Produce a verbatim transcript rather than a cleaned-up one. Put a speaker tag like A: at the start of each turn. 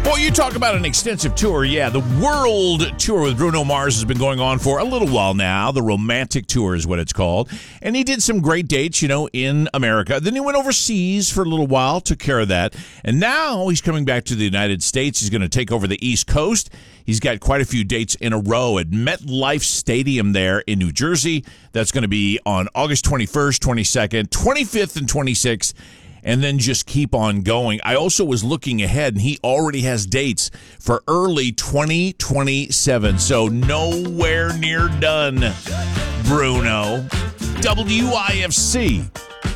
A: Boy, you talk about an extensive tour. Yeah, the world tour with Bruno Mars has been going on for a little while now. The Romantic Tour is what it's called. And he did some great dates, you know, in America. Then he went overseas for a little while, took care of that. And now he's coming back to the United States. He's going to take over the East Coast. He's got quite a few dates in a row at MetLife Stadium there in New Jersey. That's going to be on August twenty-first, twenty-second, twenty-fifth, and twenty-sixth. And then just keep on going. I also was looking ahead, and he already has dates for early twenty twenty-seven. So nowhere near done, Bruno. W I F C